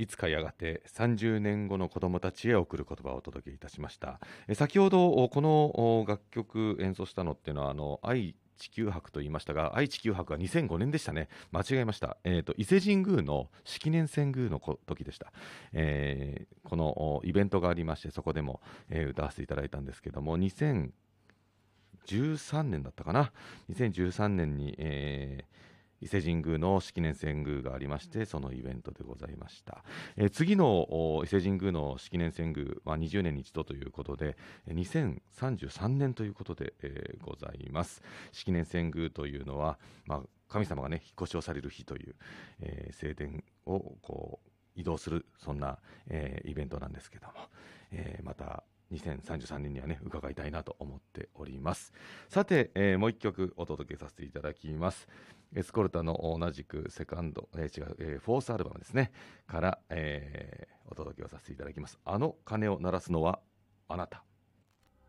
いつかやがて30年後の子供たちへ送る言葉をお届けいたしました。先ほどこの楽曲演奏したのっていうのは愛・地球博と言いましたが、愛・地球博は2005年でしたね。間違えました。伊勢神宮の式年遷宮の時でした。このイベントがありまして、そこでも、歌わせていただいたんですけども、2013年だったかな。2013年に、伊勢神宮の式年遷宮がありまして、そのイベントでございました。次の伊勢神宮の式年遷宮、20年に一度ということで、2033年ということで、ございます。式年遷宮というのは、神様がね、引っ越しをされる日という、正殿をこう移動する、そんな、イベントなんですけども、また2033年にはね、伺いたいなと思っております。さて、もう一曲お届けさせていただきます。エスコルタの同じくセカンド、フォースアルバムですね、から、お届けをさせていただきます。あの鐘を鳴らすのはあなた。